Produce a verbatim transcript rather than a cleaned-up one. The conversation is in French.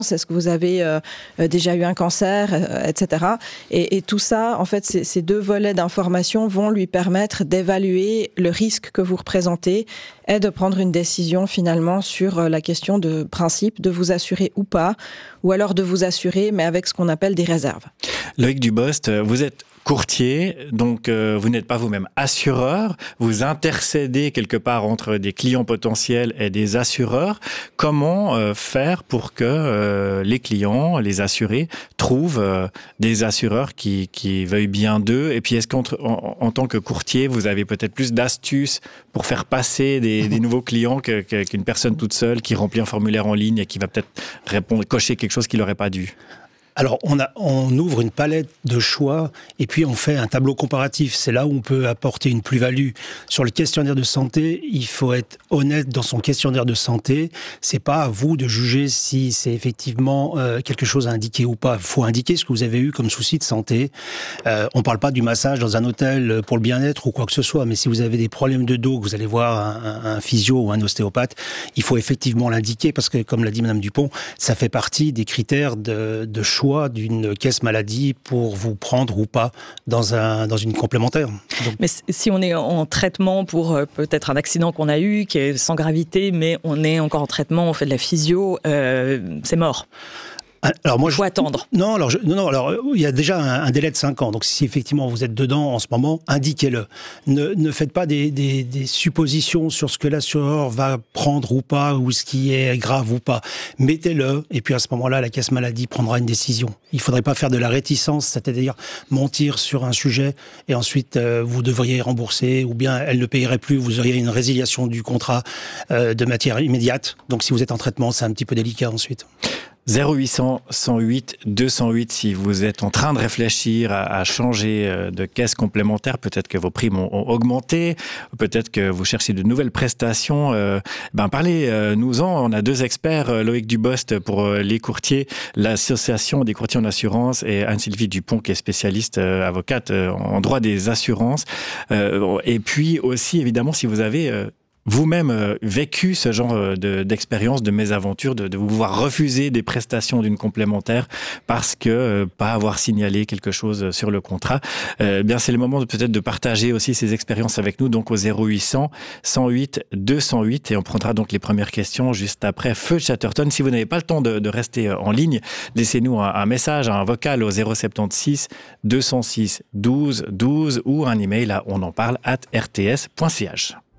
Est-ce que vous avez euh, déjà eu un cancer, euh, et cetera. Et, et tout ça, en fait, ces, ces deux volets d'information vont lui permettre d'évaluer le risque que vous représentez et de prendre une décision finalement sur la question de principe, de vous assurer ou pas, ou alors de vous assurer, mais avec ce qu'on appelle des réserves. Loïc Dubost, vous êtes courtier, donc euh, vous n'êtes pas vous-même assureur, vous intercédez quelque part entre des clients potentiels et des assureurs. Comment euh, faire pour que euh, les clients, les assurés, trouvent euh, des assureurs qui, qui veuillent bien d'eux? Et puis est-ce qu'en en, en tant que courtier, vous avez peut-être plus d'astuces pour faire passer des, des nouveaux clients que, que, qu'une personne toute seule qui remplit un formulaire en ligne et qui va peut-être répondre, cocher quelque chose qu'il n'aurait pas dû? Alors, on, a, on ouvre une palette de choix et puis on fait un tableau comparatif. C'est là où on peut apporter une plus-value. Sur le questionnaire de santé, il faut être honnête dans son questionnaire de santé. C'est pas à vous de juger si c'est effectivement euh, quelque chose à indiquer ou pas. Il faut indiquer ce que vous avez eu comme souci de santé. Euh, on parle pas du massage dans un hôtel pour le bien-être ou quoi que ce soit, mais si vous avez des problèmes de dos, que vous allez voir un, un, un physio ou un ostéopathe, il faut effectivement l'indiquer parce que, comme l'a dit Madame Dupont, ça fait partie des critères de, de choix d'une caisse maladie pour vous prendre ou pas dans, un, dans une complémentaire. Donc... Mais si on est en traitement pour euh, peut-être un accident qu'on a eu, qui est sans gravité, mais on est encore en traitement, on fait de la physio, euh, c'est mort. Alors moi, il faut je... attendre. Non, alors je... non, non. Alors il y a déjà un, un délai de cinq ans. Donc si effectivement vous êtes dedans en ce moment, indiquez-le. Ne, ne faites pas des, des, des suppositions sur ce que l'assureur va prendre ou pas, ou ce qui est grave ou pas. Mettez-le, et puis à ce moment-là, la caisse maladie prendra une décision. Il ne faudrait pas faire de la réticence, c'est-à-dire mentir sur un sujet et ensuite euh, vous devriez rembourser, ou bien elle ne payerait plus. Vous auriez une résiliation du contrat euh, de matière immédiate. Donc si vous êtes en traitement, c'est un petit peu délicat ensuite. zéro huit cents, cent huit, deux cent huit si vous êtes en train de réfléchir à, à changer de caisse complémentaire. Peut-être que vos primes ont, ont augmenté, peut-être que vous cherchez de nouvelles prestations. Euh, ben parlez-nous-en. On a deux experts, Loïc Dubost pour les courtiers, l'association des courtiers en assurance, et Anne-Sylvie Dupont qui est spécialiste euh, avocate euh, en droit des assurances. Euh, et puis aussi, évidemment, si vous avez... Euh, vous-même euh, vécu ce genre euh, de, d'expérience, de mésaventure, de, de vous voir refuser des prestations d'une complémentaire parce que euh, pas avoir signalé quelque chose sur le contrat, euh, bien c'est le moment de peut-être de partager aussi ces expériences avec nous, donc au zéro huit cents, cent huit, deux cent huit, et on prendra donc les premières questions juste après Feu Chatterton. Si vous n'avez pas le temps de, de rester en ligne, laissez-nous un, un message, un vocal au zéro sept six, deux cent six, douze douze ou un email à onenparle arobase r t s point c h.